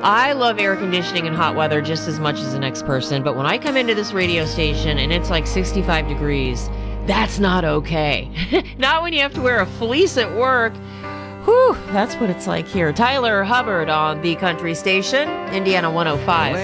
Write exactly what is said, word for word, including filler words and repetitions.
I love air conditioning and hot weather just as much as the next person, but when I come into this radio station and it's like sixty-five degrees, that's not okay. Not when you have to wear a fleece at work. Whew, that's what it's like here. Tyler Hubbard on the country station, Indiana one oh five.